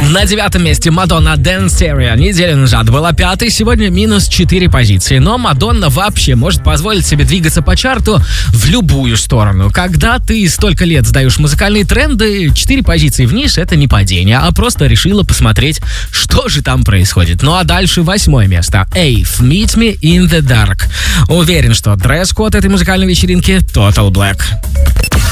На 9-м месте Мадонна Dance Area. Неделю назад была 5-й, сегодня минус 4 позиции. Но Мадонна вообще может позволить себе двигаться по чарту в любую сторону. Когда ты столько лет сдаешь музыкальные тренды, 4 позиции вниз — это не падение, а просто решила посмотреть, что же там происходит. Ну а дальше 8-е место. Ave, Meet Me in the Dark. Уверен, что дресс-код этой музыкальной вечеринки Total Black.